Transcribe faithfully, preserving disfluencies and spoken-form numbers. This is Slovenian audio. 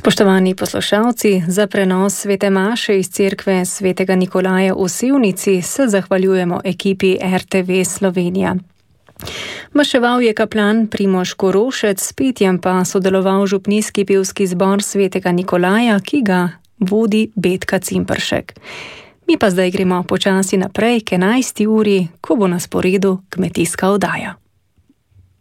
Spoštovani poslušalci, za prenos svete maše iz cerkve svetega Nikolaja v Sevnici se zahvaljujemo ekipi R T V Slovenija. Maševal je kaplan Primož Korošec, s petjem pa sodeloval župnijski pevski zbor svetega Nikolaja, ki ga vodi Betka Cimpršek. Mi pa zdaj gremo počasi naprej k enajsti uri, ko bo na sporedu kmetijska oddaja.